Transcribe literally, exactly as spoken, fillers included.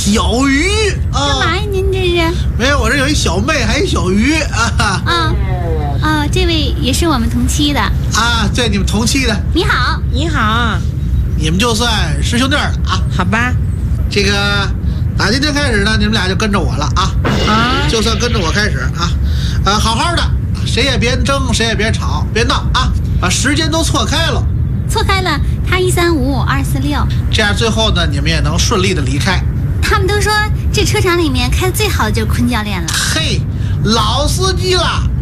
小鱼啊！ 干嘛呀？您这是？ 没有，我这有一小妹，还有一小鱼啊。 啊啊，这位也是我们同期的啊，对，你们同期的。 你好， 你好， 你们就算师兄弟了啊。 好吧。 这个打今天开始呢，你们俩就跟着我了啊。 啊， 就算跟着我开始啊，呃，好好的，谁也别争，谁也别吵，别闹啊，把时间都错开了。 错开了，他一三五，我二四六， 这样最后呢，你们也能顺利的离开。 他们都说这车厂里面开的最好的就是坤教练了。 嘿，老司机了。